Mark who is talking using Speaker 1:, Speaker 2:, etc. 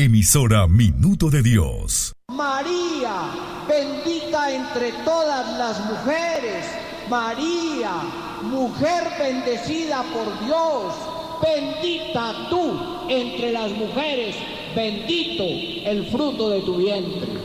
Speaker 1: Emisora Minuto de Dios.
Speaker 2: María, bendita entre todas las mujeres. María, mujer bendecida por Dios. Bendita tú entre las mujeres. Bendito el fruto de tu vientre.